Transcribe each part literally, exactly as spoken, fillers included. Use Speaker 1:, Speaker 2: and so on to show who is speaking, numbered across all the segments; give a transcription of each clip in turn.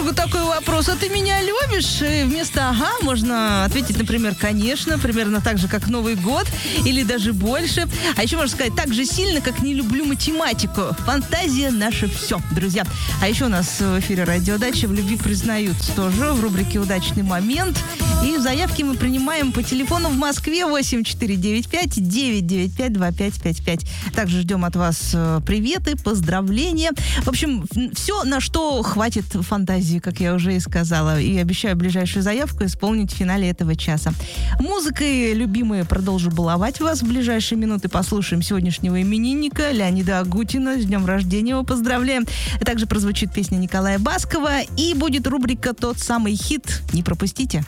Speaker 1: психологу такой вопрос: а ты меня любишь? И вместо «ага» можно ответить, например, «конечно», примерно так же, как Новый год, или даже больше. А еще можно сказать: так же сильно, как не люблю математику. Фантазия — наше все, друзья. А еще у нас в эфире «Радиодача» в любви признаются тоже в рубрике «Удачный момент». И заявки мы принимаем по телефону в Москве восемь четыре девять пять девять девять пять два пять пять пять. Также ждем от вас приветы, поздравления. В общем, все, на что хватит фантазии, как я уже и сказала. И обещаю ближайшую заявку исполнить в финале этого часа. Музыкой, любимые, продолжу баловать вас. В ближайшие минуты послушаем сегодняшнего именинника Леонида Агутина. С днем рождения его поздравляем. Также прозвучит песня Николая Баскова. И будет рубрика «Тот самый хит». Не пропустите.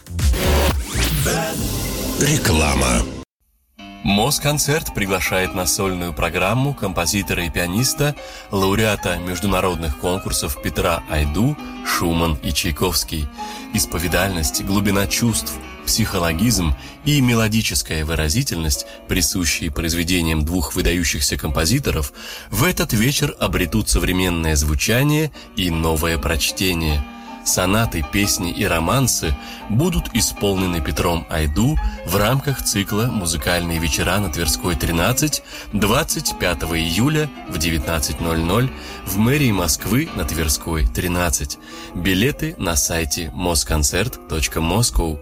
Speaker 2: Реклама.
Speaker 3: Москонцерт приглашает на сольную программу композитора и пианиста, лауреата международных конкурсов Петра Айду, Шуман и Чайковский. Исповедальность, глубина чувств, психологизм и мелодическая выразительность, присущие произведениям двух выдающихся композиторов, в этот вечер обретут современное звучание и новое прочтение. Сонаты, песни и романсы будут исполнены Петром Айду в рамках цикла «Музыкальные вечера на Тверской, тринадцать» двадцать пятого июля в девятнадцать ноль ноль в мэрии Москвы на Тверской, тринадцать. Билеты на сайте москонцерт точка москоу.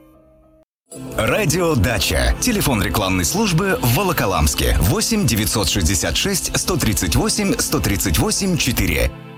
Speaker 4: Радиодача. Телефон рекламной службы в Волоколамске. восемь девятьсот шестьдесят шесть сто тридцать восемь сто тридцать восемь четыре.